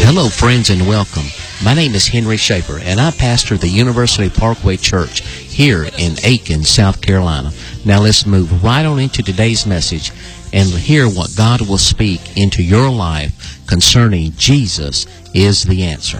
Hello, friends, and welcome. My name is Henry Shaper, and I pastor the University Parkway Church here in Aiken, South Carolina. Now let's move right on into today's message and hear what God will speak into your life concerning Jesus is the answer.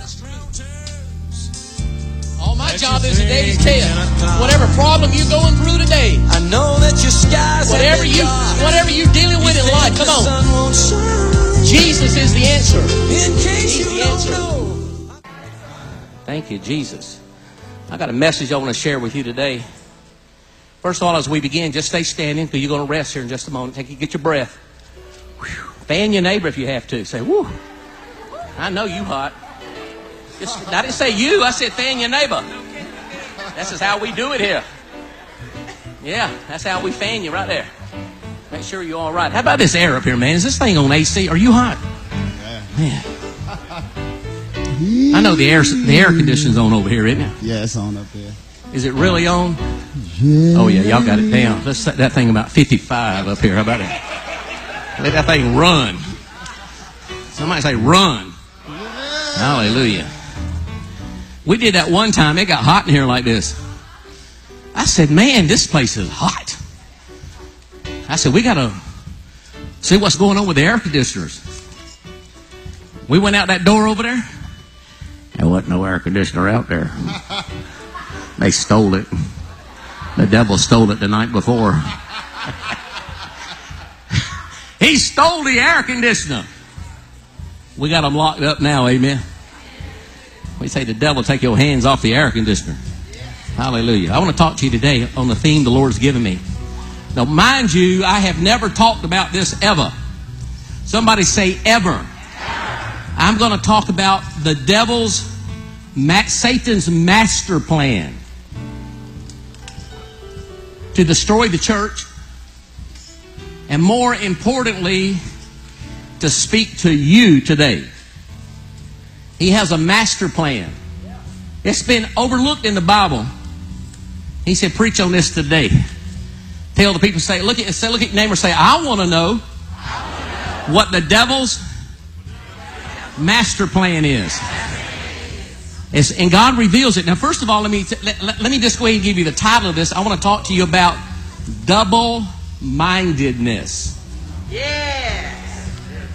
All my job is today to tell whatever problem you're going through today. I know that your skies whatever you're dealing with in life. Come on. Jesus is the answer. He's the answer. Thank you, Jesus. I got a message I want to share with you today. First of all, as we begin, just stay standing because you're going to rest here in just a moment. Get your breath. Whew. Fan your neighbor if you have to. Say, whoo. I know you hot. I didn't say you. I said fan your neighbor. This is how we do it here. Yeah, that's how we fan you right there. Make sure you're all right. How about this air up here, man? Is this thing on AC? Are you hot? Man. I know the air conditioning's on over here, isn't it? Yeah, it's on up there. Is it really on? Yeah. Oh, yeah, y'all got it down. Let's set that thing about 55 up here. How about it? Let that thing run. Somebody say run. Hallelujah. We did that one time. It got hot in here like this. I said, man, this place is hot. I said, we got to see what's going on with the air conditioners. We went out that door over there. There wasn't no air conditioner out there. They stole it. The devil stole it the night before. He stole the air conditioner. We got them locked up now, amen. We say the devil, take your hands off the air conditioner. Hallelujah. I want to talk to you today on the theme the Lord's given me. Now, mind you, I have never talked about this ever. Somebody say ever. I'm going to talk about the Satan's master plan to destroy the church, and more importantly, to speak to you today. He has a master plan. It's been overlooked in the Bible. He said, preach on this today. Tell the people, look at your neighbor, say, I want to know what the devil's master plan is. And God reveals it. Now, first of all, let me just go ahead and give you the title of this. I want to talk to you about double-mindedness. Yes.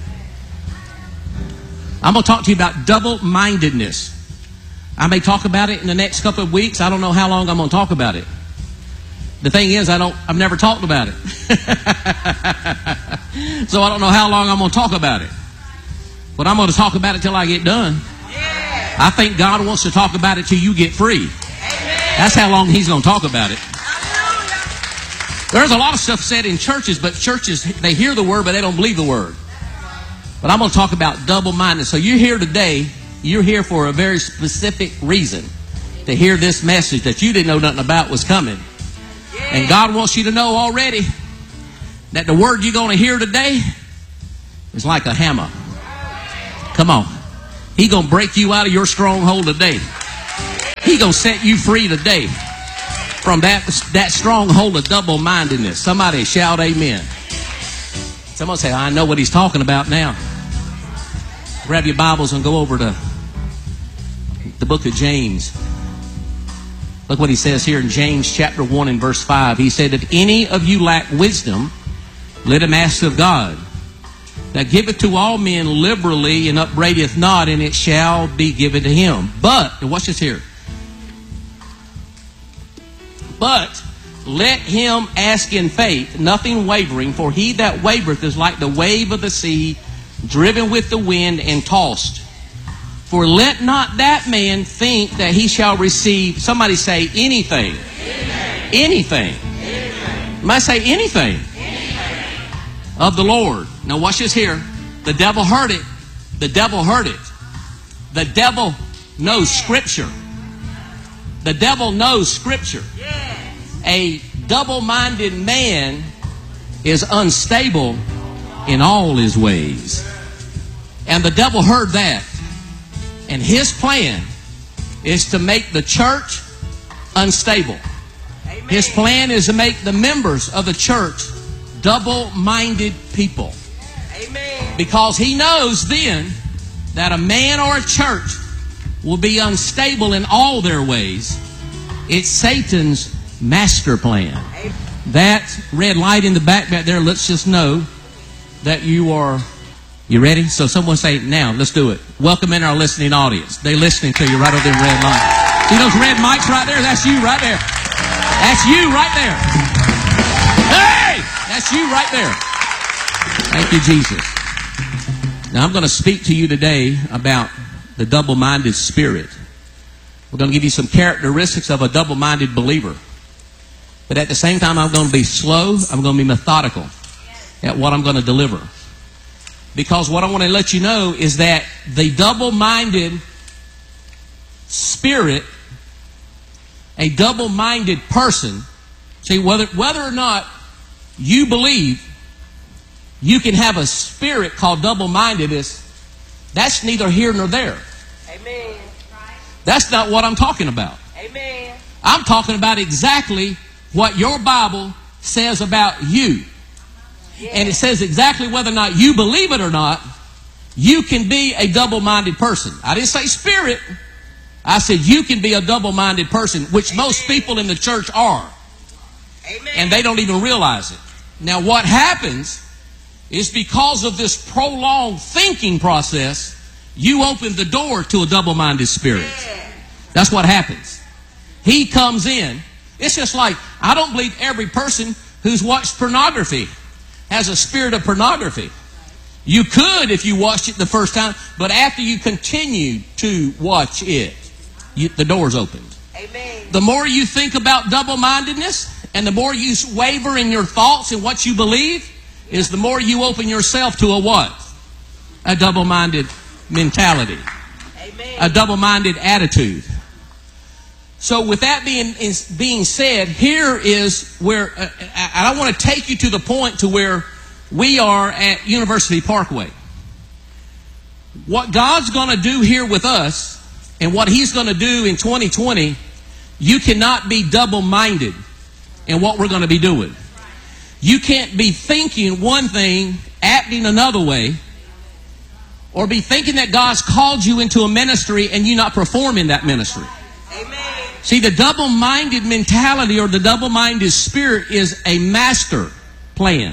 I'm going to talk to you about double-mindedness. I may talk about it in the next couple of weeks. I don't know how long I'm going to talk about it. The thing is, I've never talked about it. So I don't know how long I'm going to talk about it. But I'm going to talk about it till I get done. Yeah. I think God wants to talk about it till you get free. Amen. That's how long He's going to talk about it. Hallelujah. There's a lot of stuff said in churches, but churches, they hear the word, but they don't believe the word. But I'm going to talk about double-mindedness. So you're here today, you're here for a very specific reason. To hear this message that you didn't know nothing about was coming. And God wants you to know already that the word you're going to hear today is like a hammer. Come on. He's going to break you out of your stronghold today. He's going to set you free today from that stronghold of double-mindedness. Somebody shout amen. Someone say, I know what he's talking about now. Grab your Bibles and go over to the book of James. Look what he says here in James chapter 1 and verse 5. He said, if any of you lack wisdom, let him ask of God, that giveth to all men liberally and upbraideth not, and it shall be given to him. But, watch this here. But let him ask in faith, nothing wavering, for he that wavereth is like the wave of the sea, driven with the wind and tossed. For let not that man think that he shall receive, somebody say anything. Anything. Might say anything of the Lord. Now watch this here. The devil heard it. The devil heard it. The devil knows Scripture. The devil knows Scripture. A double-minded man is unstable in all his ways. And the devil heard that. And his plan is to make the church unstable. Amen. His plan is to make the members of the church double-minded people. Amen. Because he knows then that a man or a church will be unstable in all their ways, it's Satan's master plan. That red light in the back there lets us know that you ready? So someone say, now, let's do it. Welcome in our listening audience. They're listening to you right over there, red light. See those red mics right there? That's you right there. That's you right there. Hey! That's you right there. Thank you, Jesus. Now, I'm going to speak to you today about the double-minded spirit. We're going to give you some characteristics of a double-minded believer. But at the same time, I'm going to be slow. I'm going to be methodical at what I'm going to deliver. Because what I want to let you know is that the double-minded spirit, a double-minded person, see, whether or not you believe you can have a spirit called double-mindedness, that's neither here nor there. Amen. That's not what I'm talking about. Amen. I'm talking about exactly what your Bible says about you. Yeah. And it says exactly whether or not you believe it or not, you can be a double-minded person. I didn't say spirit. I said you can be a double-minded person, which most people in the church are. Amen. And they don't even realize it. Now what happens is because of this prolonged thinking process, you open the door to a double-minded spirit. Yeah. That's what happens. He comes in. It's just like, I don't believe every person who's watched pornography has a spirit of pornography. You could if you watched it the first time, but after you continue to watch it, the door's opened. Amen. The more you think about double-mindedness and the more you waver in your thoughts and what you believe, is the more you open yourself to a what? A double-minded mentality. Amen. A double-minded attitude. So with that being said, here is where I want to take you to the point to where we are at University Parkway. What God's going to do here with us and what He's going to do in 2020, you cannot be double-minded in what we're going to be doing. You can't be thinking one thing, acting another way, or be thinking that God's called you into a ministry and you not perform in that ministry. Amen. See, the double-minded mentality or the double-minded spirit is a master plan.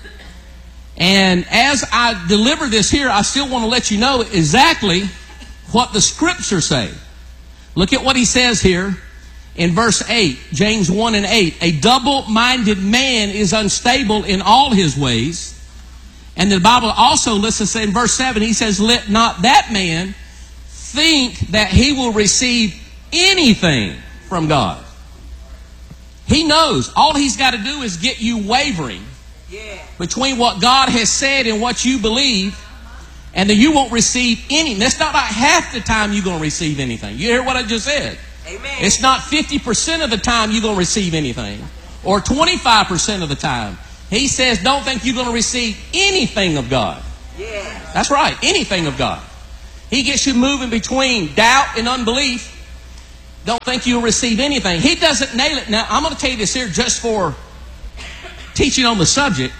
And as I deliver this here, I still want to let you know exactly what the Scriptures say. Look at what he says here in verse 8, James 1 and 8. A double-minded man is unstable in all his ways. And the Bible also listens in verse 7, he says, let not that man think that he will receive anything from God. He knows. All he's got to do is get you wavering between what God has said and what you believe, and then you won't receive any. That's not like half the time you're going to receive anything. You hear what I just said? Amen. It's not 50% of the time you're going to receive anything, or 25% of the time. He says, don't think you're going to receive anything of God. Yeah. That's right, anything of God. He gets you moving between doubt and unbelief. Don't think you'll receive anything. He doesn't nail it. Now, I'm going to tell you this here just for teaching on the subject.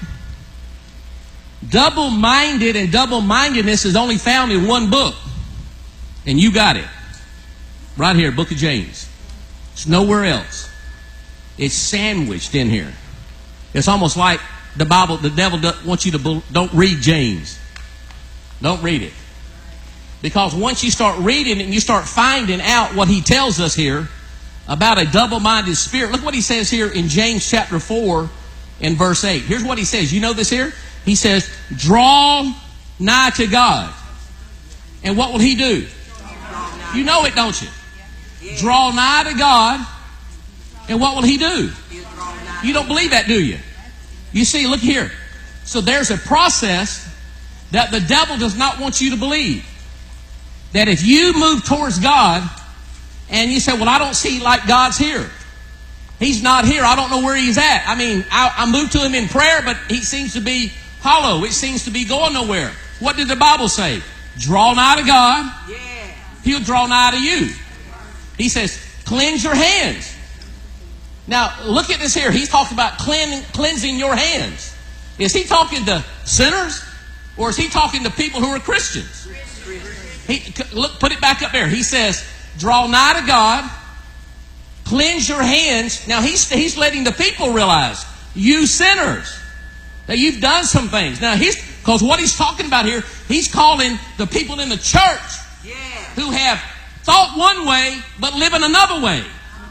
Double-minded and double-mindedness is only found in one book. And you got it. Right here, Book of James. It's nowhere else. It's sandwiched in here. It's almost like the Bible, the devil wants you to don't read James. Don't read it. Because once you start reading it and you start finding out what he tells us here about a double-minded spirit, look what he says here in James chapter 4 and verse 8. Here's what he says. You know this here? He says, draw nigh to God. And what will he do? You know it, don't you? Draw nigh to God. And what will he do? You don't believe that, do you? You see, look here. So there's a process that the devil does not want you to believe. That if you move towards God and you say, well, I don't see like God's here. He's not here. I don't know where he's at. I mean, I moved to him in prayer, but he seems to be hollow. It seems to be going nowhere. What did the Bible say? Draw nigh to God. He'll draw nigh to you. He says, cleanse your hands. Now, look at this here. He's talking about cleansing your hands. Is he talking to sinners? Or is he talking to people who are Christians? Look, put it back up there. He says, draw nigh to God, cleanse your hands. Now he's letting the people realize, you sinners, that you've done some things. Now because what he's talking about here, he's calling the people in the church who have thought one way but live in another way.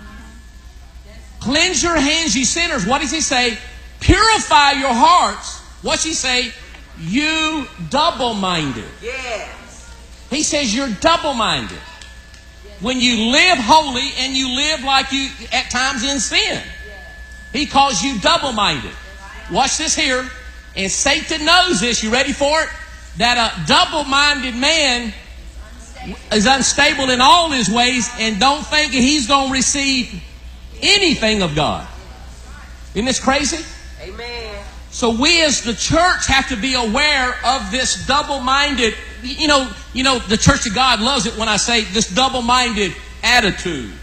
Cleanse your hands, ye sinners. What does he say? Purify your hearts. What's he say? You double-minded. Yes. He says you're double-minded. When you live holy and you live like you at times in sin. He calls you double-minded. Watch this here. And Satan knows this. You ready for it? That a double-minded man is unstable in all his ways and don't think he's going to receive anything of God. Isn't this crazy? Amen. So we as the church have to be aware of this double-minded, you know, the Church of God loves it when I say this double-minded attitude.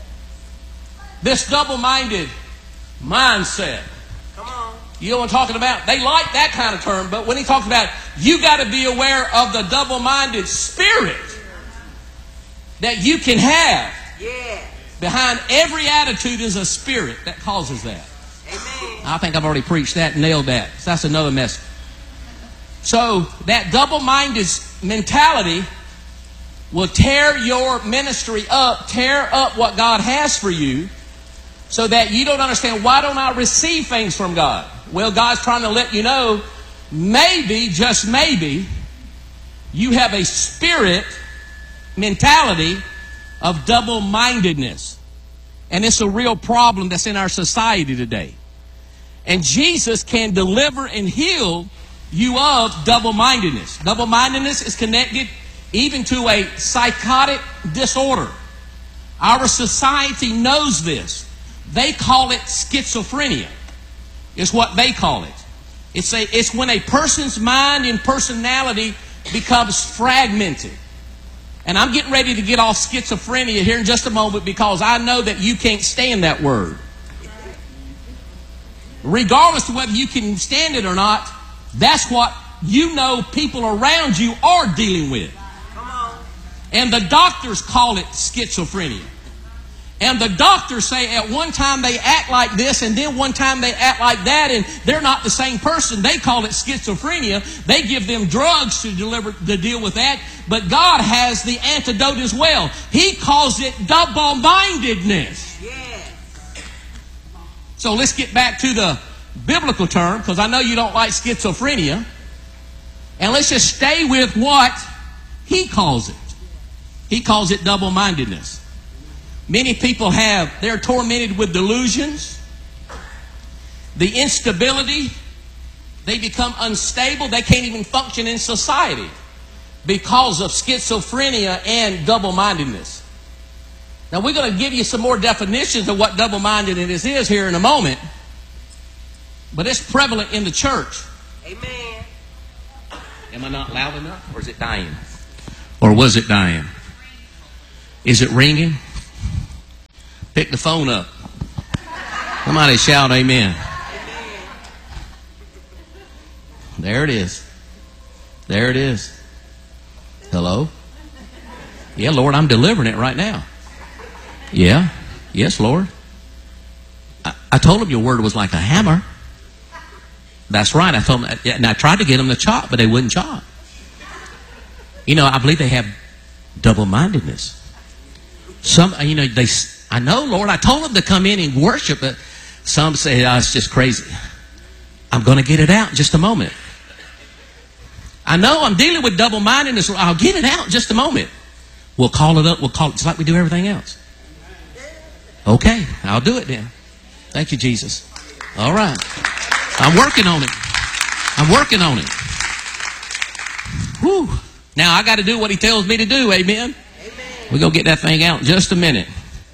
This double-minded mindset. Come on. You know what I'm talking about? They like that kind of term, but when he talks about, you got to be aware of the double-minded spirit that you can have. Yeah. Behind every attitude is a spirit that causes that. Amen. I think I've already preached that and nailed that. So that's another message. So that double-minded mentality will tear your ministry up, tear up what God has for you, so that you don't understand, why don't I receive things from God? Well, God's trying to let you know, maybe, just maybe, you have a spirit mentality of double-mindedness. And it's a real problem that's in our society today. And Jesus can deliver and heal you of double-mindedness. Double-mindedness is connected even to a psychotic disorder. Our society knows this. They call it schizophrenia. It's what they call it. It's when a person's mind and personality becomes fragmented. And I'm getting ready to get off schizophrenia here in just a moment, because I know that you can't stand that word. Regardless of whether you can stand it or not, that's what you know people around you are dealing with. Come on. And the doctors call it schizophrenia. And the doctors say at one time they act like this and then one time they act like that, and they're not the same person. They call it schizophrenia. They give them drugs to deal with that. But God has the antidote as well. He calls it double-mindedness. Yeah. So let's get back to the biblical term, because I know you don't like schizophrenia. And let's just stay with what he calls it. He calls it double-mindedness. Many people they're tormented with delusions, the instability. They become unstable. They can't even function in society because of schizophrenia and double-mindedness. Now, we're going to give you some more definitions of what double-mindedness is here in a moment. But it's prevalent in the church. Amen. Am I not loud enough? Or is it dying? Or was it dying? Is it ringing? Pick the phone up. Somebody shout amen. There it is. There it is. Hello? Yeah, Lord, I'm delivering it right now. Yeah. Yes, Lord. I told him your word was like a hammer. That's right. I told them, and I tried to get them to chop, but they wouldn't chop. You know, I believe they have double-mindedness. I know, Lord, I told them to come in and worship, but some say, it's just crazy. I'm going to get it out in just a moment. I know I'm dealing with double-mindedness. I'll get it out in just a moment. We'll call it up. We'll call it just like we do everything else. Okay, I'll do it then. Thank you, Jesus. All right. I'm working on it. I'm working on it. Whew. Now I got to do what he tells me to do. Amen. We're going to get that thing out in just a minute.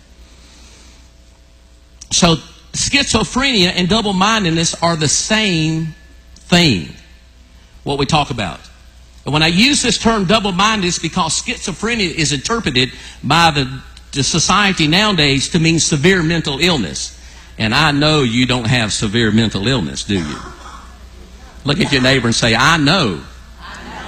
So schizophrenia and double-mindedness are the same thing, what we talk about. And when I use this term double-mindedness, because schizophrenia is interpreted by the society nowadays to mean severe mental illness. And I know you don't have severe mental illness, do you? Look at your neighbor and say, I know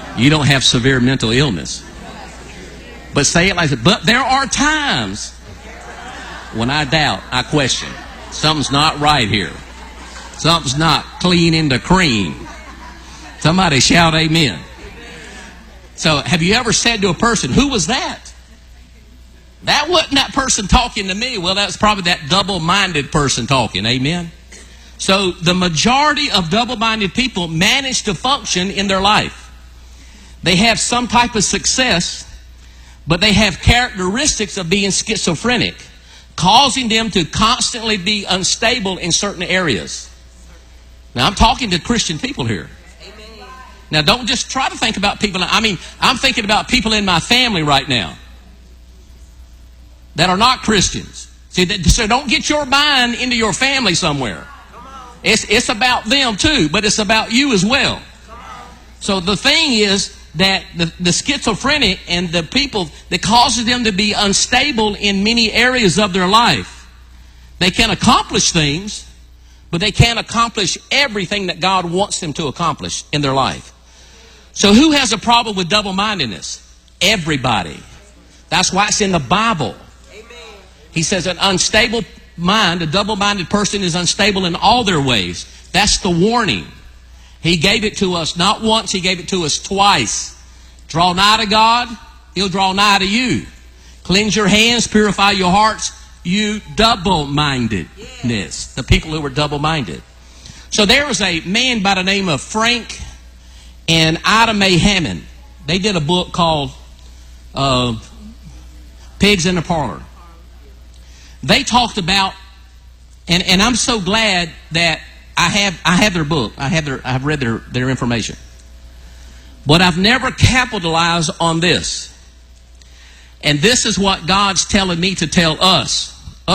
You don't have severe mental illness. But say it like that. But there are times when I doubt, I question. Something's not right here. Something's not clean into cream. Somebody shout amen. So have you ever said to a person, who was that? That wasn't that person talking to me. Well, that's probably that double-minded person talking. Amen. So the majority of double-minded people manage to function in their life. They have some type of success, but they have characteristics of being schizophrenic, causing them to constantly be unstable in certain areas. Now, I'm talking to Christian people here. Now, don't just try to think about people. I'm thinking about people in my family right now that are not Christians. See, so don't get your mind into your family somewhere. It's about them too, but it's about you as well. So the thing is that the schizophrenic and the people that causes them to be unstable in many areas of their life, they can accomplish things, but they can't accomplish everything that God wants them to accomplish in their life. So who has a problem with double-mindedness? Everybody. That's why it's in the Bible. He says an unstable mind, a double-minded person is unstable in all their ways. That's the warning. He gave it to us not once, He gave it to us twice. Draw nigh to God, He'll draw nigh to you. Cleanse your hands, purify your hearts, you double-mindedness. The people who were double-minded. So there was a man by the name of Frank and Ida Mae Hammond. They did a book called Pigs in the Parlor. They talked about, and I'm so glad that I have their book. I've read their information. But I've never capitalized on this. And this is what God's telling me to tell us.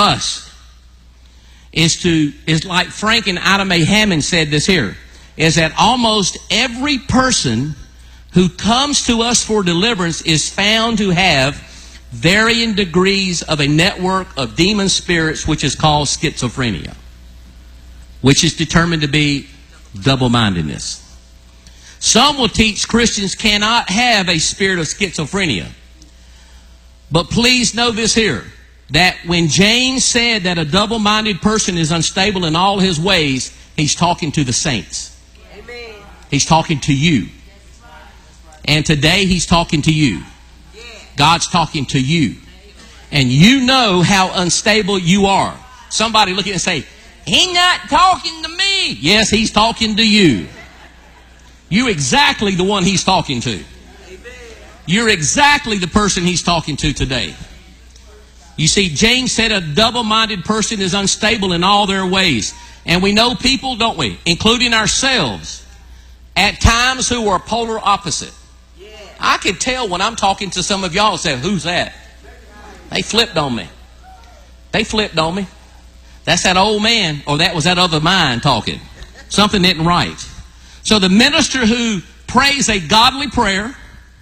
Is like Frank and Ida Mae Hammond said this here. Is that almost every person who comes to us for deliverance is found to have varying degrees of a network of demon spirits, which is called schizophrenia, which is determined to be double-mindedness. Some will teach Christians cannot have a spirit of schizophrenia. But please know this here, that when James said that a double-minded person is unstable in all his ways, he's talking to the saints. Amen. He's talking to you. And today he's talking to you. God's talking to you. And you know how unstable you are. Somebody look at it and say, He's not talking to me. Yes, He's talking to you. You're exactly the one He's talking to. You're exactly the person He's talking to today. You see, James said a double-minded person is unstable in all their ways. And we know people, don't we, including ourselves, at times who are polar opposite. I could tell when I'm talking to some of y'all and say, who's that? They flipped on me. They flipped on me. That's that old man, or that was that other mind talking. Something isn't right. So the minister who prays a godly prayer,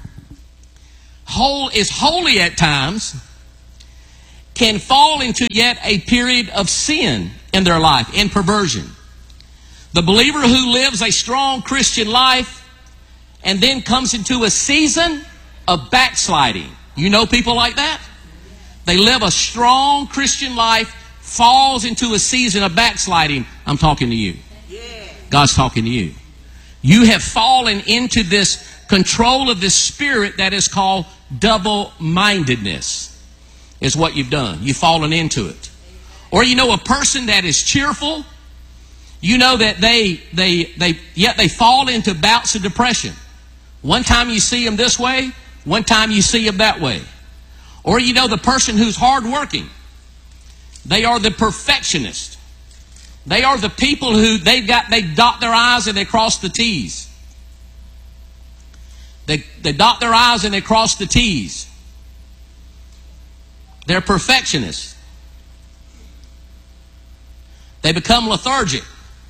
is holy at times, can fall into yet a period of sin in their life, in perversion. The believer who lives a strong Christian life and then comes into a season of backsliding. You know people like that? They live a strong Christian life, falls into a season of backsliding. I'm talking to you. God's talking to you. You have fallen into this control of this spirit that is called double-mindedness. Is what you've done. You've fallen into it. Or you know a person that is cheerful, you know that they fall into bouts of depression. One time you see them this way, one time you see them that way. Or you know the person who's hardworking. They are the perfectionist. They are the people who they dot their I's and they cross the T's. They dot their I's and they cross the T's. They're perfectionists. They become lethargic.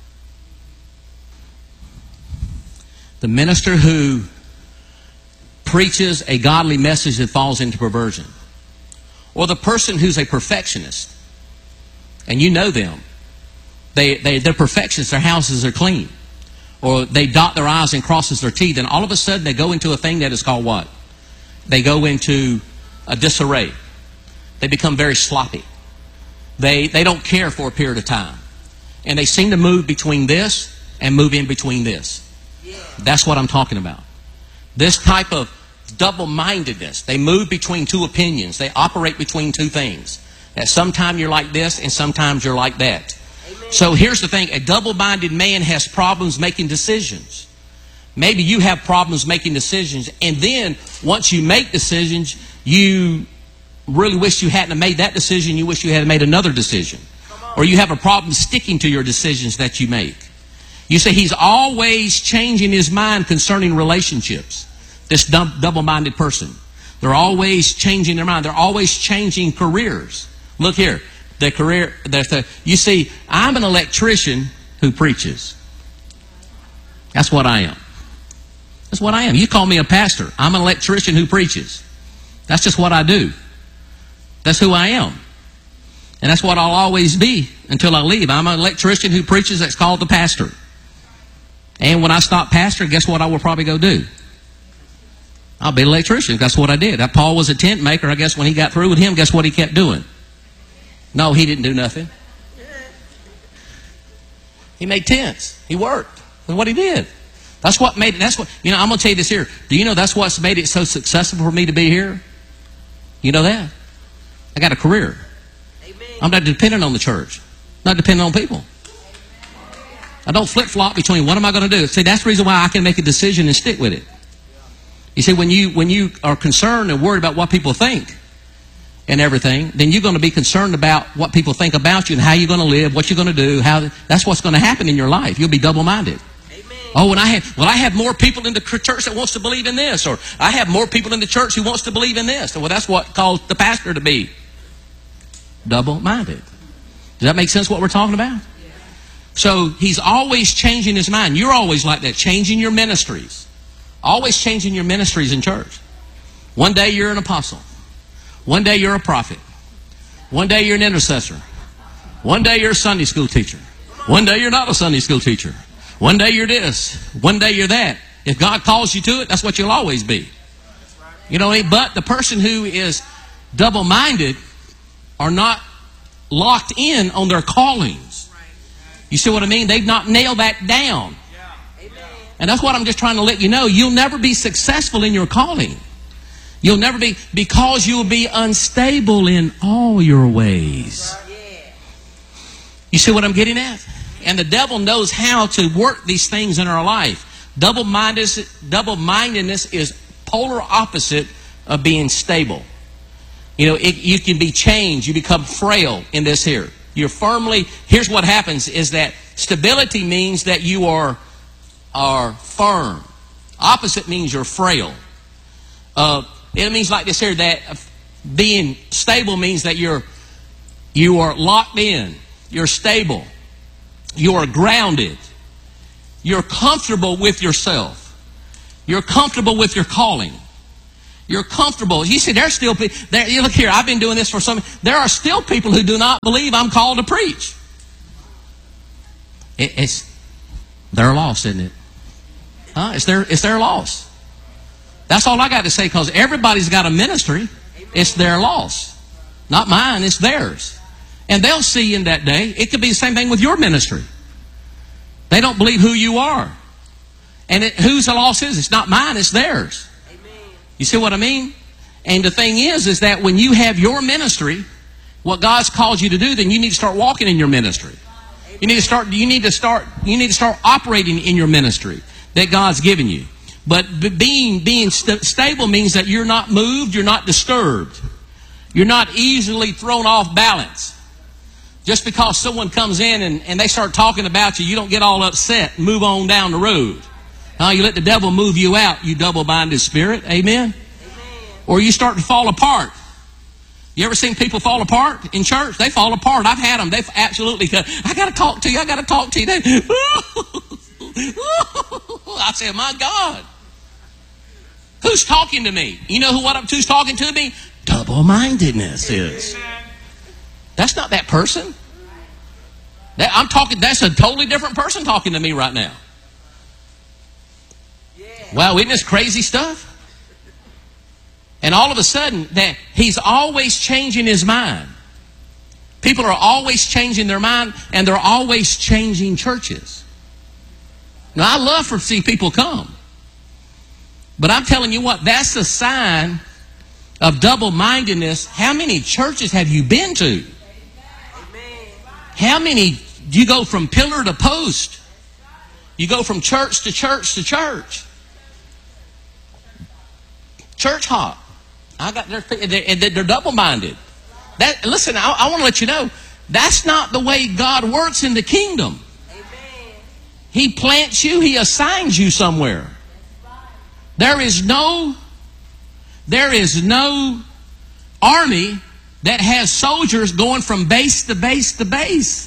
The minister who preaches a godly message that falls into perversion. Or the person who's a perfectionist. And you know them. They're perfectionists. Their houses are clean. or they dot their I's and crosses their T's, then all of a sudden they go into a thing that is called what? They go into a disarray. They become very sloppy. They don't care for a period of time. And they seem to move between this and move in between this. That's what I'm talking about. This type of double-mindedness. They move between two opinions. They operate between two things. That sometimes you're like this and sometimes you're like that. So here's the thing. A double-minded man has problems making decisions. Maybe you have problems making decisions, and then once you make decisions, you really wish you hadn't made that decision. You wish you had made another decision. Or you have a problem sticking to your decisions that you make. You say he's always changing his mind concerning relationships. This double-minded person. They're always changing their mind. They're always changing careers. Look here. The career, you see, I'm an electrician who preaches. That's what I am. That's what I am. You call me a pastor. I'm an electrician who preaches. That's just what I do. That's who I am. And that's what I'll always be until I leave. I'm an electrician who preaches. That's called the pastor. And when I stop pastoring, guess what I will probably go do? I'll be an electrician. That's what I did. Paul was a tent maker. I guess when he got through with him, guess what he kept doing? No, he didn't do nothing. He made tents. He worked. That's what he did. That's what made it. That's what, I'm going to tell you this here. Do you know that's what's made it so successful for me to be here? You know that? I got a career. I'm not dependent on the church. Not dependent on people. I don't flip-flop between what am I going to do. See, that's the reason why I can make a decision and stick with it. You see, when you are concerned and worried about what people think and everything, then you're going to be concerned about what people think about you and how you're going to live, what you're going to do. That's what's going to happen in your life. You'll be double-minded. Oh, and I have more people in the church that wants to believe in this, or I have more people in the church who wants to believe in this. Well, that's what caused the pastor to be double-minded. Does that make sense what we're talking about? So he's always changing his mind. You're always like that, changing your ministries. Always changing your ministries in church. One day you're an apostle. One day you're a prophet. One day you're an intercessor. One day you're a Sunday school teacher. One day you're not a Sunday school teacher. One day you're this. One day you're that. If God calls you to it, that's what you'll always be. You know, but the person who is double-minded are not locked in on their callings. You see what I mean? They've not nailed that down. And that's what I'm just trying to let you know. You'll never be successful in your calling. You'll never be, because you'll be unstable in all your ways. You see what I'm getting at? And the devil knows how to work these things in our life. Double-mindedness is polar opposite of being stable. You know, you can be changed. You become frail in this here. You're firmly, here's what happens is that stability means that you are firm. Opposite means you're frail. It means like this here, that being stable means that you are locked in. You're stable. You are grounded. You're comfortable with yourself. You're comfortable with your calling. You're comfortable. You see, there's still people. You look here, I've been doing this for some. There are still people who do not believe I'm called to preach. They're lost, isn't it? It's their loss. That's all I got to say, because everybody's got a ministry. It's their loss. Not mine, it's theirs. And they'll see in that day. It could be the same thing with your ministry. They don't believe who you are. And whose the loss is? It's not mine, it's theirs. You see what I mean? And the thing is that when you have your ministry, what God's called you to do, then you need to start walking in your ministry. You need to start operating in your ministry that God's given you. But being stable means that you're not moved, you're not disturbed. You're not easily thrown off balance. Just because someone comes in and they start talking about you, you don't get all upset and move on down the road. You let the devil move you out, you double-minded spirit. Amen? Or you start to fall apart. You ever seen people fall apart in church? They fall apart. I've had them. They've absolutely, I got to talk to you. I got to talk to you. I said, my God. Who's talking to me? You know who's talking to me? Double-mindedness is. That's not that person. That's a totally different person talking to me right now. Wow, isn't this crazy stuff? And all of a sudden, that he's always changing his mind. People are always changing their mind, and they're always changing churches. Now, I love to see people come. But I'm telling you what, that's a sign of double-mindedness. How many churches have you been to? How many, you go from pillar to post? You go from church to church to church. Church hop. They're double-minded. Listen, I want to let you know, that's not the way God works in the kingdom. Amen. He plants you, He assigns you somewhere. There is no army that has soldiers going from base to base to base.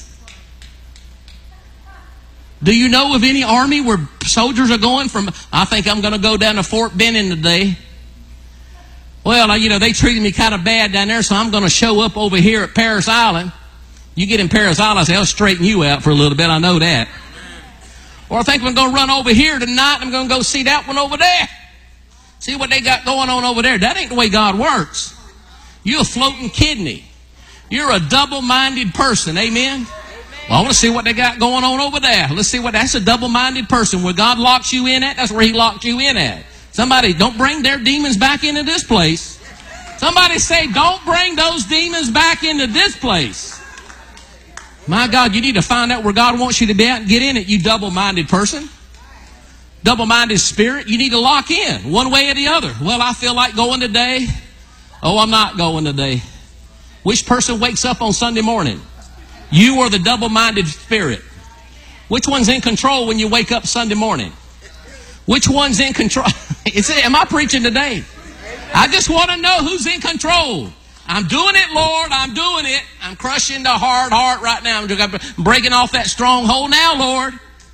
Do you know of any army where soldiers are going from, I think I'm going to go down to Fort Benning today. Well, they treated me kind of bad down there, so I'm going to show up over here at Paris Island. You get in Paris Island, they'll straighten you out for a little bit. I know that. Or I think I'm going to run over here tonight. I'm going to go see that one over there. See what they got going on over there. That ain't the way God works. You're a floating kidney. You're a double-minded person. Amen? Well, I want to see what they got going on over there. Let's see that's a double-minded person. Where God locks you in at, that's where He locked you in at. Somebody, don't bring their demons back into this place. Somebody say, don't bring those demons back into this place. My God, you need to find out where God wants you to be at and get in it, you double-minded person. Double-minded spirit, you need to lock in one way or the other. Well, I feel like going today. Oh, I'm not going today. Which person wakes up on Sunday morning? You or the double-minded spirit? Which one's in control when you wake up Sunday morning? Which one's in control? Am I preaching today? I just want to know who's in control. I'm doing it, Lord. I'm doing it. I'm crushing the hard heart right now. I'm breaking off that stronghold now, Lord.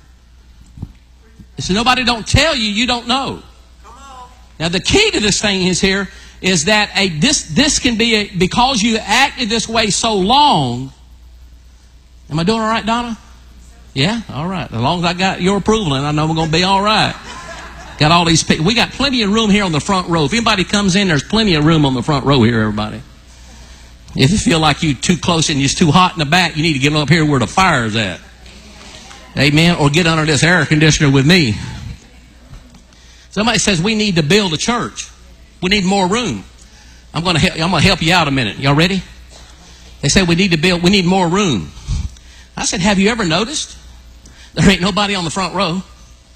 So nobody don't tell you, you don't know. Now the key to this thing is that this can be because you acted this way so long. Am I doing all right, Donna? Yeah? All right. As long as I got your approval, and I know we're going to be all right. Got all these people. We got plenty of room here on the front row. If anybody comes in, there's plenty of room on the front row here, everybody. If you feel like you're too close and it's too hot in the back, you need to get up here where the fire's at. Amen? Or get under this air conditioner with me. Somebody says we need to build a church. We need more room. I'm going to help you out a minute. Y'all ready? They say we need more room. I said, have you ever noticed? There ain't nobody on the front row.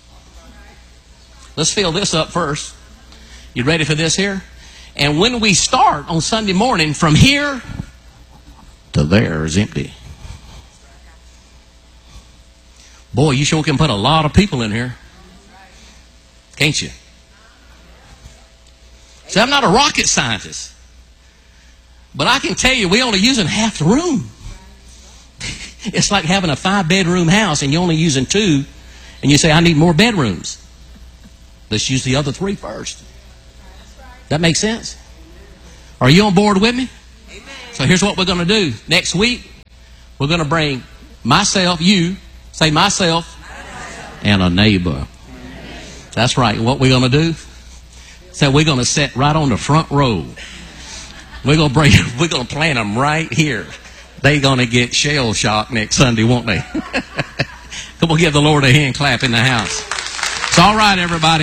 Let's fill this up first. You ready for this here? And when we start on Sunday morning, from here to there is empty. Boy, you sure can put a lot of people in here. Can't you? See, I'm not a rocket scientist. But I can tell you, we're only using half the room. It's like having a 5-bedroom house and you're only using 2. And you say, I need more bedrooms. Let's use the other 3 first. That makes sense? Are you on board with me? Amen. So here's what we're going to do. Next week, we're going to bring myself, say myself, and a neighbor. That's right. What we're going to do? So we're going to sit right on the front row. We're going to plant them right here. They're going to get shell shocked next Sunday, won't they? Come on, give the Lord a hand clap in the house. It's all right, everybody.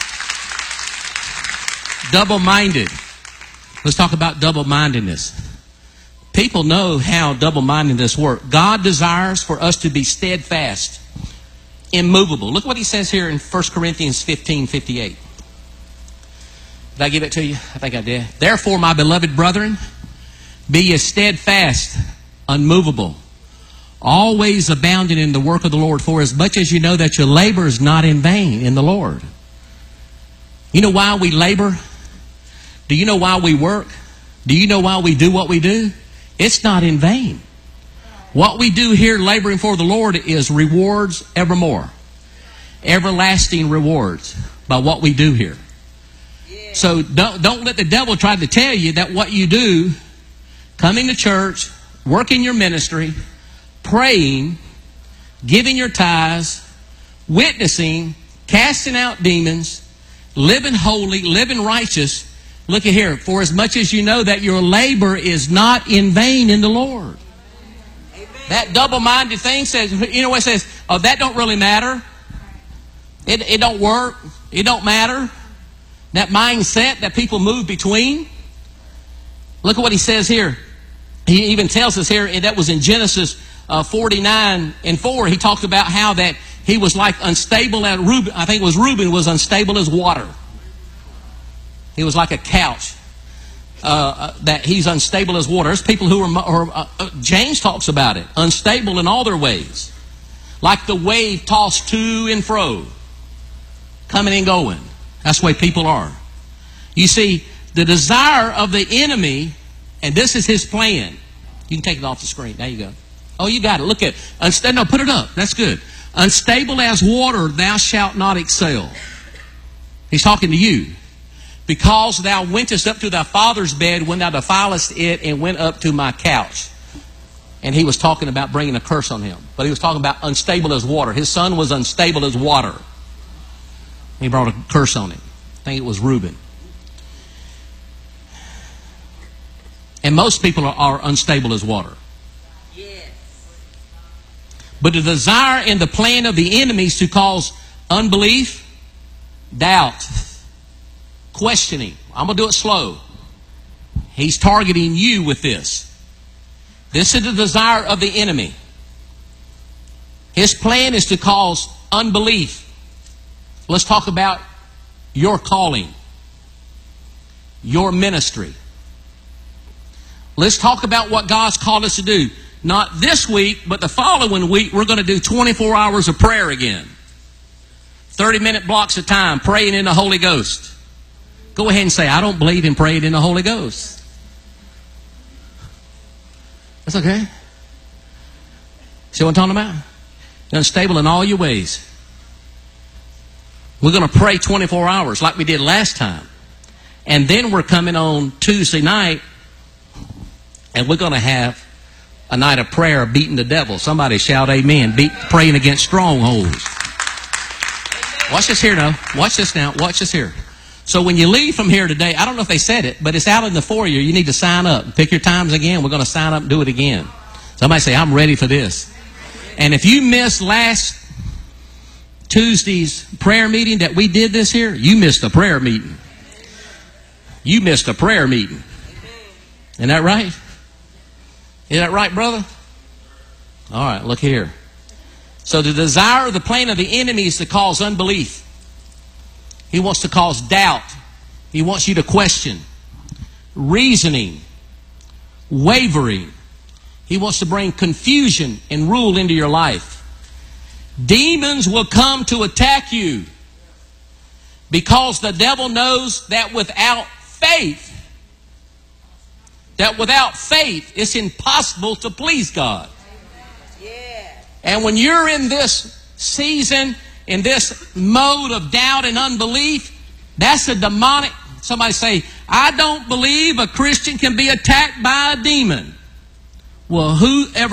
Double-minded. Let's talk about double-mindedness. People know how double-mindedness works. God desires for us to be steadfast, immovable. Look what He says here in 1 Corinthians 15:58. Did I give it to you? I think I did. Therefore, my beloved brethren, be ye steadfast, unmovable, always abounding in the work of the Lord, for as much as you know that your labor is not in vain in the Lord. You know why we labor? Do you know why we work? Do you know why we do what we do? It's not in vain. What we do here laboring for the Lord is rewards evermore. Everlasting rewards by what we do here. So don't let the devil try to tell you that what you do, coming to church, working your ministry, praying, giving your tithes, witnessing, casting out demons, living holy, living righteous. Look at here. For as much as you know that your labor is not in vain in the Lord. Amen. That double-minded thing says, you know what it says? Oh, that don't really matter. It don't work. It don't matter. That mindset that people move between. Look at what he says here. He even tells us here, and that was in Genesis 49:4. He talked about how that he was like unstable as Reuben. I think it was Reuben was unstable as water. He was like a couch. That he's unstable as water. There's people who are James talks about it. Unstable in all their ways. Like the wave tossed to and fro. Coming and going. That's the way people are. You see, the desire of the enemy, and this is his plan. You can take it off the screen. There you go. Oh, you got it. Look at it. No, put it up. That's good. Unstable as water, thou shalt not excel. He's talking to you. Because thou wentest up to thy father's bed when thou defilest it and went up to my couch. And he was talking about bringing a curse on him. But he was talking about unstable as water. His son was unstable as water. He brought a curse on him. I think it was Reuben. And most people are unstable as water. Yes. But the desire and the plan of the enemies to cause unbelief, doubt, questioning. I'm going to do it slow. He's targeting you with this. This is the desire of the enemy. His plan is to cause unbelief. Let's talk about your calling, your ministry. Let's talk about what God's called us to do. Not this week, but the following week, we're going to do 24 hours of prayer again. 30-minute blocks of time, praying in the Holy Ghost. Go ahead and say, I don't believe in praying in the Holy Ghost. That's okay. See what I'm talking about? You're unstable in all your ways. We're going to pray 24 hours like we did last time. And then we're coming on Tuesday night, and we're going to have a night of prayer beating the devil. Somebody shout amen. Praying against strongholds. Watch this here now. Watch this now. Watch this here. So when you leave from here today, I don't know if they said it, but it's out in the foyer. You need to sign up. Pick your times again. We're going to sign up and do it again. Somebody say, I'm ready for this. And if you missed last Tuesday's prayer meeting that we did this here, you missed a prayer meeting. You missed a prayer meeting. Isn't that right? Is that right, brother? All right, look here. So the desire of the plan of the enemy is to cause unbelief. He wants to cause doubt. He wants you to question, reasoning, wavering. He wants to bring confusion and rule into your life. Demons will come to attack you because the devil knows that without faith, it's impossible to please God. Yeah. And when you're in this season, in this mode of doubt and unbelief, that's a demonic. Somebody say, I don't believe a Christian can be attacked by a demon. Well, whoever